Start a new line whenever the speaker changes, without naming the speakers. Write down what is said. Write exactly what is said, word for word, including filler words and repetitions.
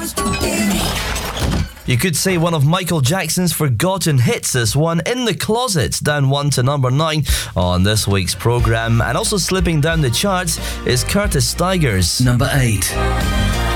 You could say one of Michael Jackson's forgotten hits, this one, In the Closet, down one to number nine on this week's programme. And also slipping down the charts is Curtis Stigers.
Number eight.